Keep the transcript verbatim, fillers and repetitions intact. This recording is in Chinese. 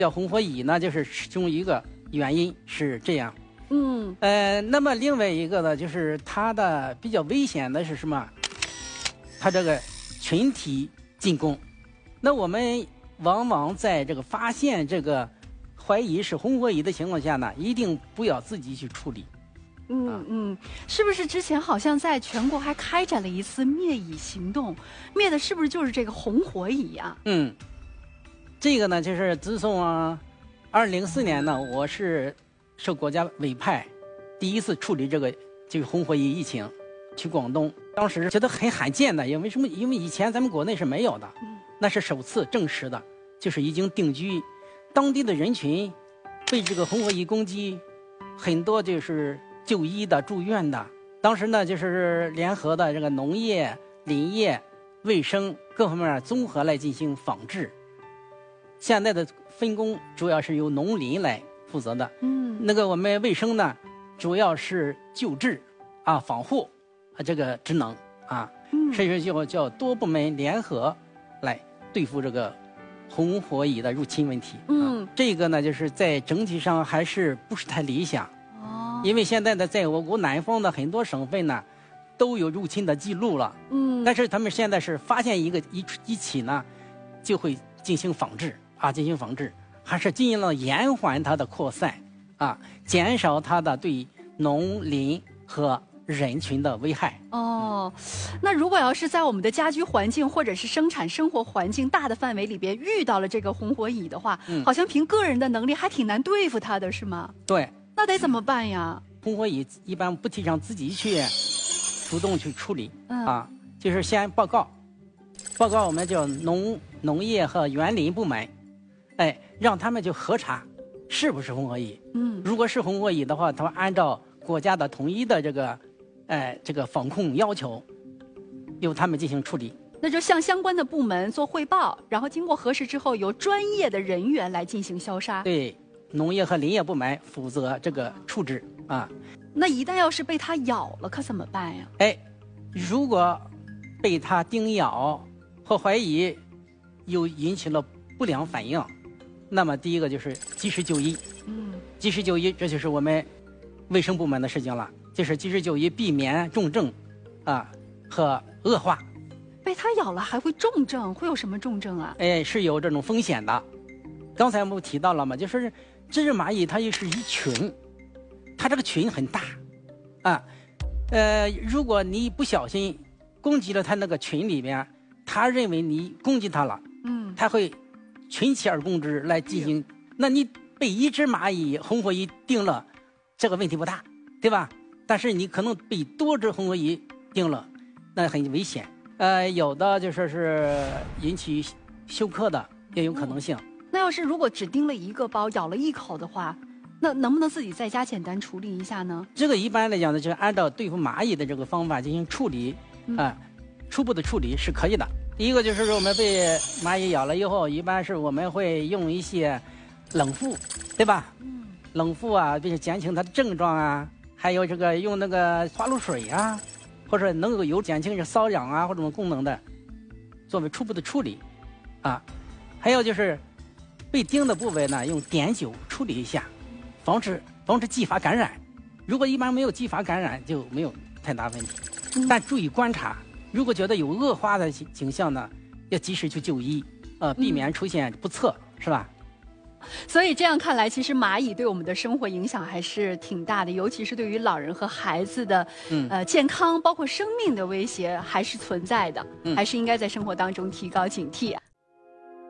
叫红火蚁呢，就是其中一个原因是这样。 嗯， 呃，那么另外一个呢，就是它的比较危险的是什么？它这个群体进攻。那我们往往在这个发现这个怀疑是红火蚁的情况下呢，一定不要自己去处理。 嗯嗯，是不是之前好像在全国还开展了一次灭蚁行动？灭的是不是就是这个红火蚁呀、啊？ 嗯，这个呢，就是自从啊，二零零四年呢，我是受国家委派，第一次处理这个就是红火蚁疫情，去广东，当时觉得很罕见的，因为什么？因为以前咱们国内是没有的，那是首次证实的，就是已经定居，当地的人群被这个红火蚁攻击，很多就是就医的、住院的。当时呢，就是联合的这个农业、林业、卫生各方面综合来进行防治。现在的分工主要是由农林来负责的，嗯，那个我们卫生呢，主要是救治啊、防护啊这个职能啊，嗯，所以说就叫多部门联合来对付这个红火蚁的入侵问题。嗯，啊、这个呢，就是在整体上还是不是太理想。哦，因为现在的在我国南方的很多省份呢，都有入侵的记录了。嗯，但是他们现在是发现一个一一起呢，就会进行防治。啊，进行防治，还是尽量延缓它的扩散，啊，减少它的对农林和人群的危害。 哦，那如果要是在我们的家居环境或者是生产生活环境大的范围里边遇到了这个红火蚁的话，嗯，好像凭个人的能力还挺难对付它的，是吗？ 对。 那得怎么办呀？ 红火蚁一般不提倡自己去主动去处理，嗯，啊，就是先报告，报告我们叫农农业和园林部门。哎，让他们去核查是不是红火蚁。嗯，如果是红火蚁的话，他们按照国家的统一的这个，哎，这个防控要求，由他们进行处理。 那就向相关的部门做汇报，然后经过核实之后，由专业的人员来进行消杀。 对，农业和林业部门负责这个处置啊。 那一旦要是被它咬了，可怎么办呀？ 哎，如果被它叮咬或怀疑又引起了不良反应。那么第一个就是及时就医，嗯，及时就医，这就是我们卫生部门的事情了，就是及时就医，避免重症，啊和恶化。 被它咬了还会重症，会有什么重症啊？ 哎，是有这种风险的。刚才我们提到了嘛，就是这只蚂蚁它也是一群，它这个群很大，啊，呃，如果你不小心攻击了它那个群里边，它认为你攻击它了，嗯，它会群起而攻之来进行，那你被一只蚂蚁红火蚁叮了，这个问题不大，对吧？但是你可能被多只红火蚁叮了，那很危险。呃，有的就说是引起休克的也有可能性。 嗯、那要是如果只叮了一个包，咬了一口的话，那能不能自己在家简单处理一下呢？ 这个一般来讲呢，就是按照对付蚂蚁的这个方法进行处理，啊、呃，初步的处理是可以的。第一个就是说，我们被蚂蚁咬了以后，一般是我们会用一些冷敷，对吧？嗯，冷敷啊，并且减轻它的症状啊，还有这个用那个花露水啊，或者能够有减轻这瘙痒啊或者这种功能的，作为初步的处理，啊，还有就是被叮的部位呢，用碘酒处理一下，防止防止继发感染。如果一般没有继发感染，就没有太大问题，嗯、但注意观察。如果觉得有恶化的倾向呢，要及时去就医，呃，避免出现不测，嗯、是吧？ 所以这样看来，其实蚂蚁对我们的生活影响还是挺大的，尤其是对于老人和孩子的，嗯、呃健康，包括生命的威胁还是存在的，嗯、还是应该在生活当中提高警惕啊。